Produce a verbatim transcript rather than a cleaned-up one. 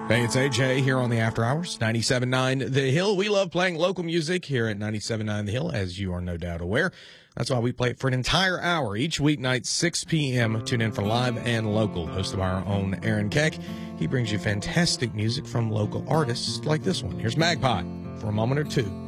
Hey, it's A J here on the After Hours, ninety-seven point nine The Hill. We love playing local music here at ninety-seven point nine The Hill, as you are no doubt aware. That's why we play it for an entire hour each weeknight, six p.m. Tune in for Live and Local, hosted by our own Aaron Keck. He brings you fantastic music from local artists like this one. Here's Magpie for a moment or two.